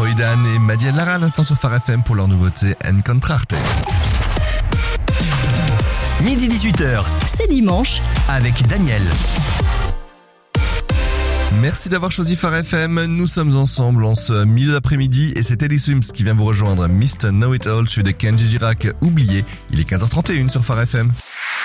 Loïdan et Madiane Lara à l'instant sur Phare FM pour leur nouveauté Encontrarte. Midi 18h, C'est dimanche. avec Daniel. Merci d'avoir choisi Phare FM. Nous sommes ensemble en ce milieu d'après-midi et c'est Teddy Swims qui vient vous rejoindre. Mr. Know It All, suivi de Kenji Girac. Oublié, il est 15h31 sur Phare FM.